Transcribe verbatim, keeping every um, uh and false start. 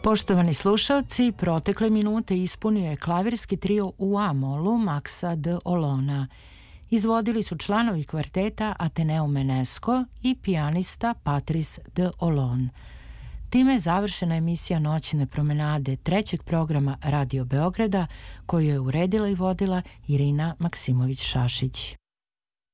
Poštovani slušalci, protekle minute ispunio je klavirski trio u A-molu Maxa d'Olona. Izvodili su članovi kvarteta Ateneo Menesco i pijanista Patrice d'Olon. Time je završena emisija Noćne promenade trećeg programa Radio Beograda, koju je uredila i vodila Irina Maksimović-Šašić.